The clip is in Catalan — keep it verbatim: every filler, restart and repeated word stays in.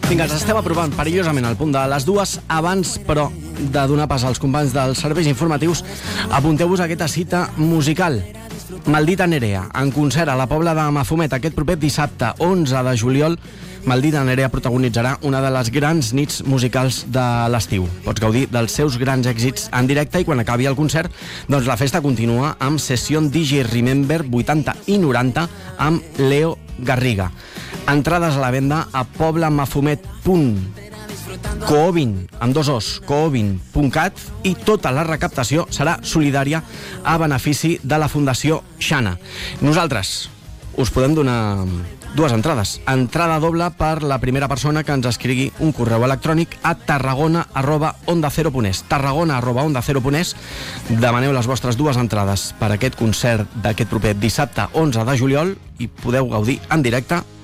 Vinga, ens estem aprovant perillosament al punt de les dues. Abans, però, de donar pas als companys dels serveis informatius, apunteu-vos a aquesta cita musical. Maldita Nerea, en concert a la Pobla de Mafumet aquest proper dissabte, onze de juliol. Maldita Nerea protagonitzarà una de les grans nits musicals de l'estiu. Pots gaudir dels seus grans èxits en directe i quan acabi el concert, doncs la festa continua amb sessió D J Remember vuitanta i noranta amb Leo Garriga. Entrades a la venda a poblamafumet punt coovin, amb dos os, coovin punt cat, i tota la recaptació serà solidària a benefici de la Fundació Xana. Nosaltres us podem donar dues entrades. Entrada doble per la primera persona que ens escrigui un correu electrònic a tarragona arroba onda cero punt es. tarragona arroba onda cero punt es. Demaneu les vostres dues entrades per aquest concert d'aquest proper dissabte onze de juliol i podeu gaudir en directe